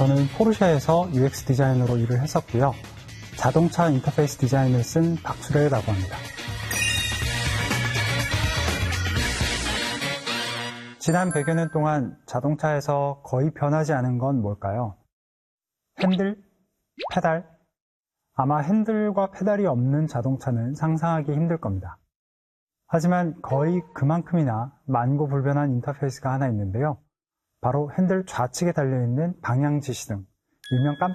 저는 포르쉐에서 UX 디자이너로 일을 했었고요. 자동차 인터페이스 디자인을 쓴 박수래라고 합니다. 지난 100여 년 동안 자동차에서 거의 변하지 않은 건 뭘까요? 핸들? 페달? 아마 핸들과 페달이 없는 자동차는 상상하기 힘들 겁니다. 하지만 거의 그만큼이나 만고불변한 인터페이스가 하나 있는데요. 바로 핸들 좌측에 달려있는 방향 지시등, 일명